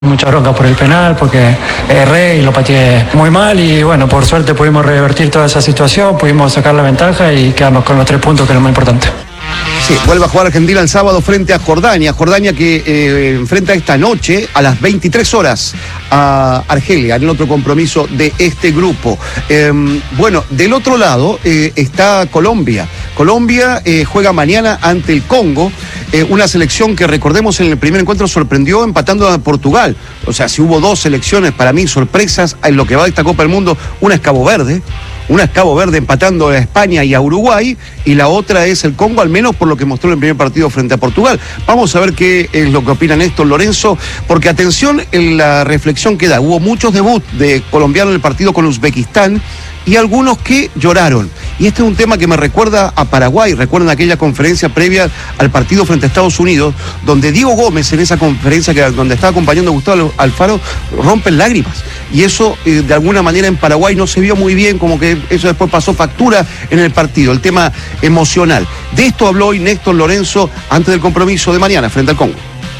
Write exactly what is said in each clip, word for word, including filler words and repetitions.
Mucha bronca por el penal porque erré y lo pateé muy mal y bueno, por suerte pudimos revertir toda esa situación, pudimos sacar la ventaja y quedamos con los tres puntos, que es lo más importante. Sí, vuelve a jugar Argentina el sábado frente a Jordania. Jordania que eh, enfrenta esta noche a las veintitrés horas a Argelia, en el otro compromiso de este grupo. Eh, bueno, del otro lado eh, está Colombia. Colombia eh, juega mañana ante el Congo, eh, una selección que recordemos en el primer encuentro sorprendió empatando a Portugal. O sea, si hubo dos selecciones para mí sorpresas en lo que va de esta Copa del Mundo, una es Cabo Verde, una es Cabo Verde empatando a España y a Uruguay, y la otra es el Congo, al menos por lo que mostró en el primer partido frente a Portugal. Vamos a ver qué es lo que opina Néstor Lorenzo, porque atención en la reflexión que da. Hubo muchos debuts de colombianos en el partido con Uzbekistán y algunos que lloraron. Y este es un tema que me recuerda a Paraguay. Recuerdan aquella conferencia previa al partido frente a Estados Unidos, donde Diego Gómez, en esa conferencia que, donde estaba acompañando a Gustavo Alfaro, rompen lágrimas. Y eso, eh, de alguna manera, en Paraguay no se vio muy bien, como que eso después pasó factura en el partido, el tema emocional. De esto habló hoy Néstor Lorenzo antes del compromiso de mañana frente al Congo.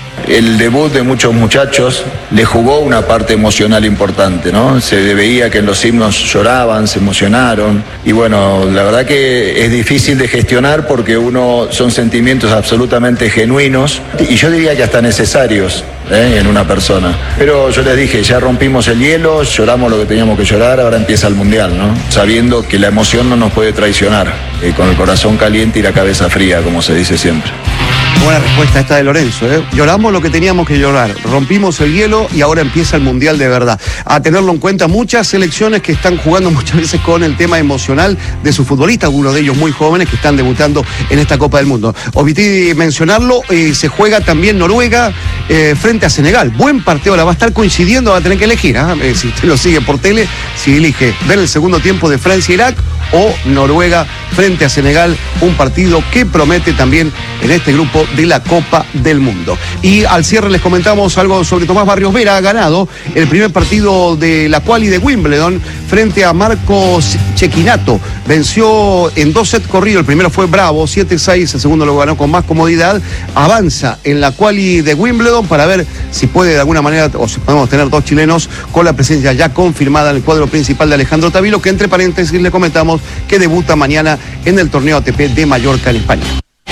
El debut de muchos muchachos le jugó una parte emocional importante, ¿no? Se veía que en los himnos lloraban, se emocionaron y bueno, la verdad que es difícil de gestionar porque uno son sentimientos absolutamente genuinos y yo diría que hasta necesarios ¿eh? en una persona. Pero yo les dije, ya rompimos el hielo, lloramos lo que teníamos que llorar, ahora empieza el Mundial, ¿no? Sabiendo que la emoción no nos puede traicionar, eh, con el corazón caliente y la cabeza fría, como se dice siempre. Buena respuesta esta de Lorenzo, ¿eh? Lloramos lo que teníamos que llorar, rompimos el hielo y ahora empieza el Mundial de verdad. A tenerlo en cuenta, muchas selecciones que están jugando muchas veces con el tema emocional de sus futbolistas, algunos de ellos muy jóvenes que están debutando en esta Copa del Mundo. Omití mencionarlo, eh, se juega también Noruega eh, frente a Senegal. Buen partido, ahora va a estar coincidiendo, va a tener que elegir, ¿eh? Eh, si usted lo sigue por tele, si elige ver el segundo tiempo de Francia-Irak o Noruega frente a Senegal, un partido que promete también en este grupo de la Copa del Mundo. Y al cierre les comentamos algo sobre Tomás Barrios Vera. Ha ganado el primer partido de la quali de Wimbledon frente a Marcos Cecchinato. Venció en dos sets corridos, el primero fue bravo, siete seis, el segundo lo ganó con más comodidad. Avanza en la quali de Wimbledon para ver si puede de alguna manera, o si podemos tener dos chilenos con la presencia ya confirmada en el cuadro principal de Alejandro Tavilo, que entre paréntesis le comentamos que debuta mañana en el torneo A T P de Mallorca en España.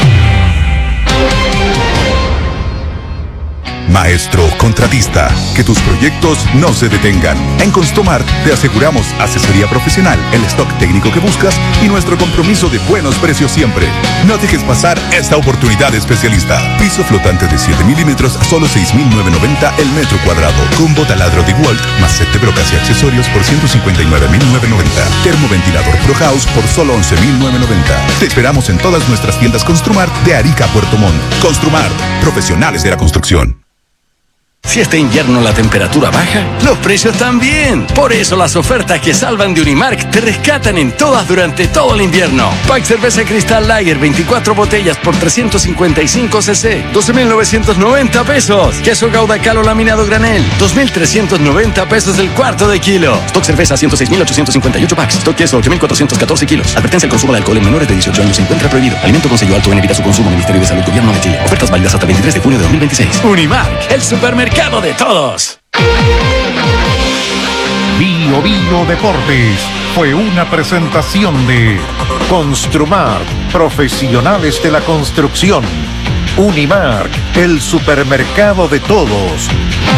Maestro contratista, que tus proyectos no se detengan. En Construmart te aseguramos asesoría profesional, el stock técnico que buscas y nuestro compromiso de buenos precios siempre. No dejes pasar esta oportunidad especialista. Piso flotante de siete milímetros a solo seis mil novecientos noventa el metro cuadrado. Combo taladro de Walt más set de brocas y accesorios por ciento cincuenta y nueve mil novecientos noventa. Termoventilador Pro House por solo once mil novecientos noventa. Te esperamos en todas nuestras tiendas Construmart de Arica a Puerto Montt. Construmart, profesionales de la construcción. Si este invierno la temperatura baja, los precios también. Por eso las ofertas que salvan de Unimark te rescatan en todas durante todo el invierno. Pack cerveza Cristal Lager, veinticuatro botellas por trescientos cincuenta y cinco centilitros, doce mil novecientos noventa pesos. Queso Gouda Calo laminado granel, dos mil trescientos noventa pesos el cuarto de kilo. Stock cerveza ciento seis mil ochocientos cincuenta y ocho packs. Stock queso ocho mil cuatrocientos catorce kilos. Advertencia: el consumo de alcohol en menores de dieciocho años se encuentra prohibido. Alimento con sello alto en evita su consumo. Ministerio de Salud, Gobierno de Chile. Ofertas válidas hasta el veintitrés de junio de dos mil veintiséis. Unimark, el supermercado de todos. Bio Bio Deportes fue una presentación de Construmart, profesionales de la construcción. Unimark, el supermercado de todos.